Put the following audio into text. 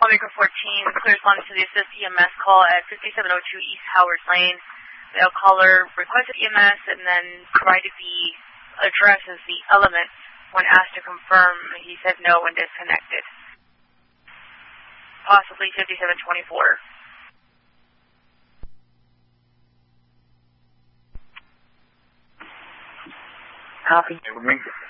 Lawmaker 14, clear response to the assist EMS call at 5702 East Howard Lane. The caller requested EMS and then provided the address as the element. When asked to confirm, he said no and disconnected. Possibly 5724. Copy.